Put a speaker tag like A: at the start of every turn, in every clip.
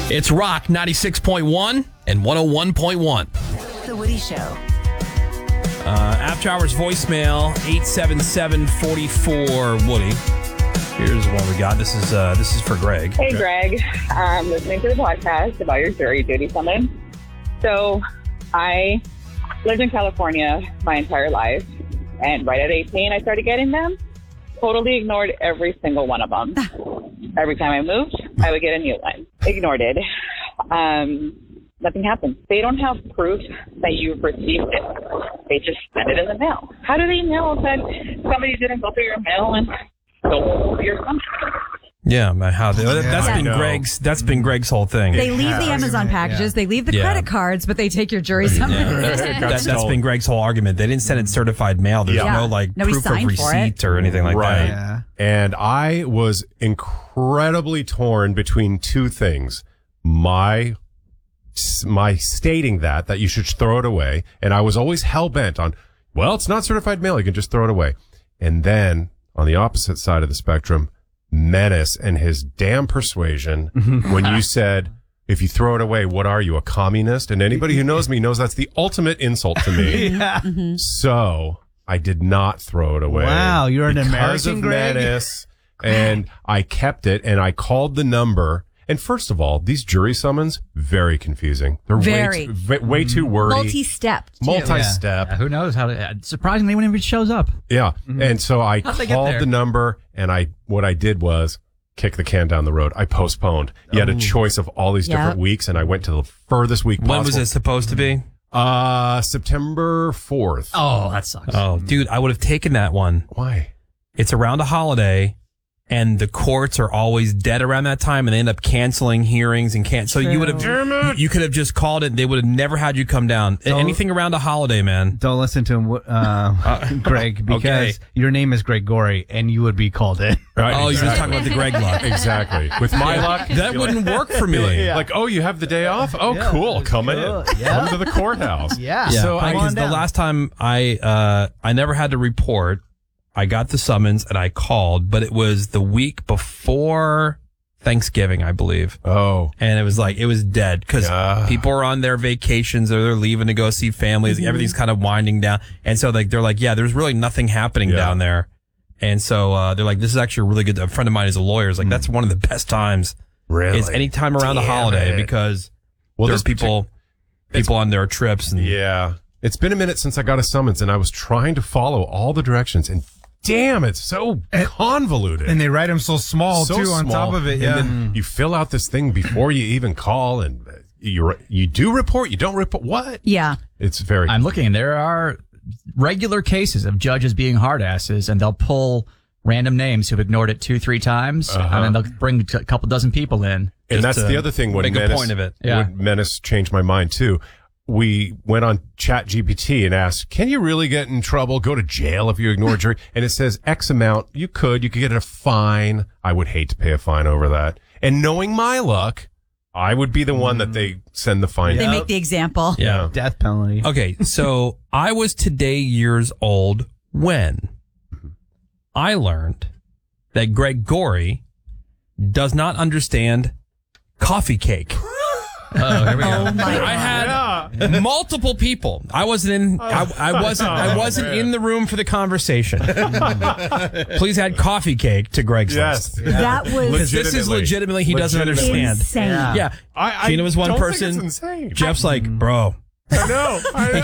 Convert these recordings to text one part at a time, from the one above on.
A: It's Rock 96.1 and 101.1.
B: The Woody Show.
A: After hours voicemail 877-44-WOODY. Here's what we got. This is for Greg.
C: Hey, Greg. I'm listening to the podcast about your jury duty summons. So I lived in California my entire life, and right at 18, I started getting them. Totally ignored every single one of them. Every time I moved, I would get a new one. Ignored it. Nothing happened. They don't have proof that you've received it. They just send it in the mail. How do they know that somebody didn't go through your mail and stole your something?
A: Yeah, that's been Greg's whole thing.
B: They leave the Amazon packages, they leave the credit cards, but they take your jury summons.
A: That's been Greg's whole argument. They didn't send it certified mail. There's no proof of receipt or anything like that.
D: Yeah. And I was incredibly torn between two things. My stating that you should throw it away. And I was always hell-bent on, well, it's not certified mail. You can just throw it away. And then on the opposite side of the spectrum, Menace and his damn persuasion when you said, if you throw it away, what are you, a communist? And anybody who knows me knows that's the ultimate insult to me. So I did not throw it away.
E: Wow, you're an
D: because
E: American,
D: of
E: Greg?
D: Menace. And I kept it and I called the number. And first of all, these jury summons, very confusing. They're way too wordy.
B: Multi-step.
D: Multi-step.
E: Yeah, who knows how to, surprisingly, when it shows up.
D: Yeah. And so I
E: How'd they get
D: called
E: there?
D: the number and what I did was kick the can down the road. I postponed. You had a choice of all these different weeks and I went to the furthest week possible.
A: When was it supposed to be?
D: September 4th.
E: Oh, that sucks.
A: Oh, dude, I would have taken that one.
D: Why?
A: It's around a holiday, and the courts are always dead around that time, and they end up canceling hearings and so you would have, you could have just called it. They would have never had you come down. Anything around a holiday, man.
E: Don't listen to him, Greg, because your name is Greg Gorey, and you would be called in.
D: Right,
A: Oh, you're just talking about the Greg luck.
D: Exactly. With my luck,
A: That wouldn't work for me.
D: like, oh, you have the day off? Oh, cool. Come in.
E: Yeah.
D: Come to the courthouse.
E: Yeah.
A: So
E: Come on
A: the
E: down.
A: last time I never had to report. I got the summons and I called, but it was the week before Thanksgiving, I believe.
D: Oh.
A: And it was dead because people are on their vacations or they're leaving to go see families. Everything's kind of winding down. And so they're like, yeah, there's really nothing happening down there. And so, they're like, this is actually really good. A friend of mine is a lawyer. It's like, that's one of the best times.
D: Really?
A: It's any time around the holiday because there's people on their trips. And
D: Yeah. It's been a minute since I got a summons and I was trying to follow all the directions and damn, it's so convoluted.
F: And they write them so small,
D: So
F: too, on
D: small.
F: top of it.
D: And
F: Yeah.
D: then you fill out this thing before you even call and you do report, you don't report. What?
B: Yeah.
D: It's very...
E: I'm looking, and there are regular cases of judges being hard asses, and they'll pull random names who've ignored it 2-3 times, and then they'll bring a couple dozen people in.
D: And that's the other thing. When
A: make a
D: Menace,
A: point of it.
E: Yeah.
D: When Menace changed my mind too. We went on ChatGPT and asked, can you really get in trouble? Go to jail if you ignore jury? And it says X amount. You could get a fine. I would hate to pay a fine over that. And knowing my luck, I would be the one that they send the fine.
B: They make the example.
A: Yeah.
E: Death penalty.
A: Okay, so I was today years old when I learned that Greg Gorey does not understand coffee cake.
E: Oh, here we go.
B: Oh my
A: I had multiple people. I wasn't in. I wasn't in the room for the conversation. Please add coffee cake to Greg's list.
B: That was
A: This is legitimately he doesn't understand.
B: insane.
A: Yeah, Gina was one
D: don't think
A: person.
D: it's insane.
A: Jeff's like, bro.
D: I know.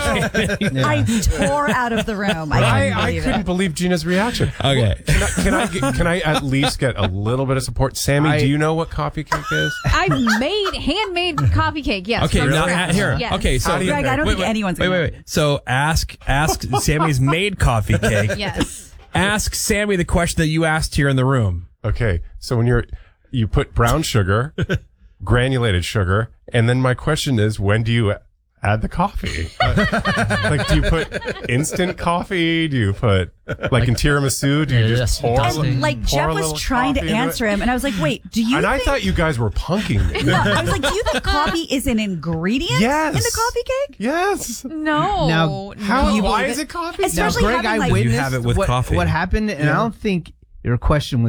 B: I tore out of the room.
D: I couldn't believe Gina's reaction.
A: Okay.
D: Can I at least get a little bit of support? Sammy, do you know what coffee cake is?
G: I've made handmade coffee cake. Yes.
A: Okay,
G: from
A: now
G: scratch.
A: here.
G: Yes.
A: Okay, so
B: Greg, I don't think anyone's gonna
A: wait. So ask Sammy's made coffee cake.
G: Yes.
A: Ask Sammy the question that you asked here in the room.
D: Okay, so when you put brown sugar, granulated sugar, and then my question is, when do you add the coffee? Like, do you put instant coffee? Do you put, like in tiramisu, do you just pour?
B: And like
D: pour
B: Jeff
D: a
B: was
D: little
B: trying to
D: coffee into
B: answer him, and I was like, "Wait, do you?"
D: And I
B: think-
D: thought you guys were punking me.
B: No, I was like, "Do you think coffee is an ingredient
D: Yes.
B: in the coffee cake?"
D: Yes.
G: No.
E: Now,
D: How?
B: You
D: Why
B: believe
D: is
B: it?
D: it coffee?
B: Especially
E: Greg,
B: having,
E: I
B: like-
E: witnessed
A: You have it with
E: what
A: coffee.
E: happened, and I don't think your question was